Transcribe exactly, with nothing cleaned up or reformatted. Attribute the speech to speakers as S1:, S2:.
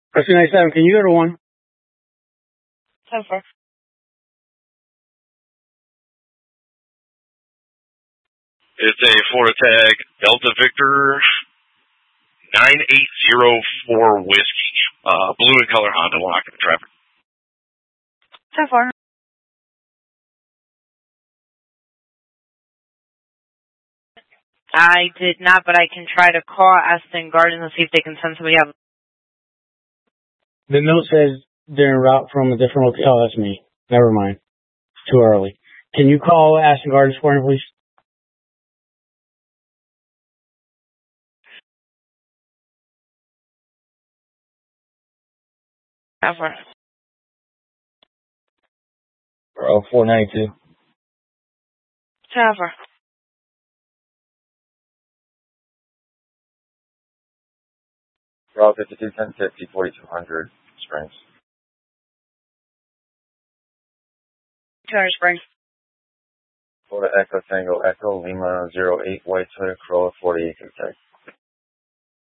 S1: Rescue ninety-seven, can you go to one?
S2: So far.
S3: It's a Florida tag, Delta Victor nine eight zero four Whiskey. Uh, blue in color Honda, lock in traffic.
S2: So far. I did not, but I can try to call Aston Gardens and see if they can send somebody out.
S1: The note says they're en route from a different location. Oh, that's me. Never mind. It's too early. Can you call Aston Gardens for me, please?
S2: So far.
S4: Oh, four ninety-two.
S2: So far.
S4: Route fifty-two, ten fifty, forty-two hundred, Springs.
S2: two hundred Springs.
S4: Florida Echo Tango Echo Lima zero eight White Toyota Corolla forty-eight Tech.